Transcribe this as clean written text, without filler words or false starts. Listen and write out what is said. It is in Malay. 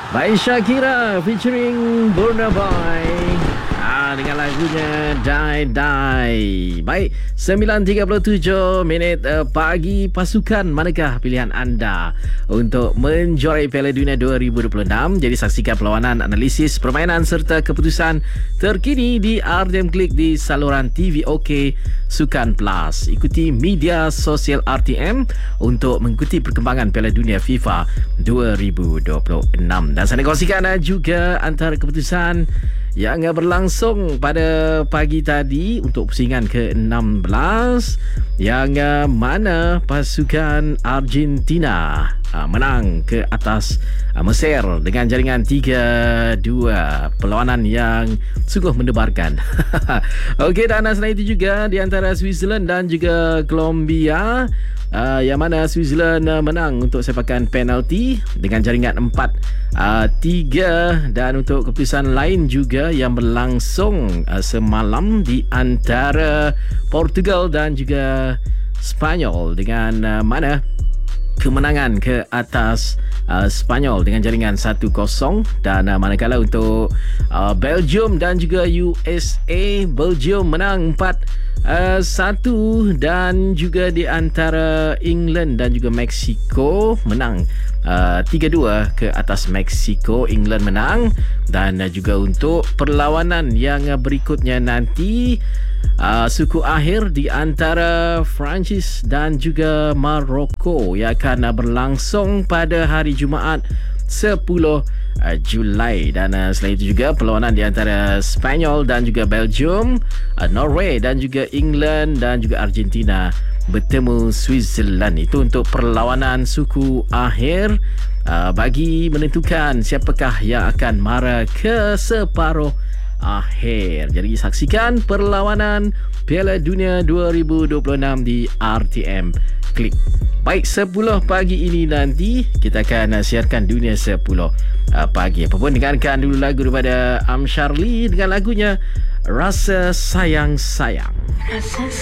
Baik, Shakira featuring Burna Boy dengan lagunya Die Die. Baik, 9.37 minit pagi. Pasukan manakah pilihan anda untuk menjuarai Piala Dunia 2026? Jadi saksikan perlawanan, analisis permainan serta keputusan terkini di RTM Klik di saluran TV OK Sukan Plus. Ikuti media sosial RTM untuk mengikuti perkembangan Piala Dunia FIFA 2026. Dan saya kongsikan juga antara keputusan yang berlangsung pada pagi tadi untuk pusingan ke-16, yang mana pasukan Argentina menang ke atas Mesir dengan jaringan 3-2. Perlawanan yang sungguh mendebarkan. Okey, dan selain itu juga di antara Switzerland dan juga Colombia, yang mana Switzerland menang untuk sepakan penalti dengan jaringan 4-3. Dan untuk keputusan lain juga yang berlangsung semalam di antara Portugal dan juga Spanyol, dengan mana kemenangan ke atas Spanyol dengan jaringan 1-0. Dan manakala untuk Belgium dan juga USA, Belgium menang 4-1. Dan juga di antara England dan juga Mexico menang 3-2 ke atas Mexico. England menang. Dan juga untuk perlawanan yang berikutnya nanti, suku akhir di antara Perancis dan juga Maroko yang akan berlangsung pada hari Jumaat 10 Julai. Dan selain itu juga perlawanan di antara Spanyol dan juga Belgium, Norway dan juga England dan juga Argentina bertemu Switzerland. Itu untuk perlawanan suku akhir bagi menentukan siapakah yang akan mara ke separuh akhir. Jadi saksikan perlawanan Piala Dunia 2026 di RTM Klik. Baik, 10 pagi ini nanti kita akan siarkan Dunia 10 pagi. Apapun, dengarkan dulu lagu daripada Amsyarli dengan lagunya Rasa Sayang Sayang.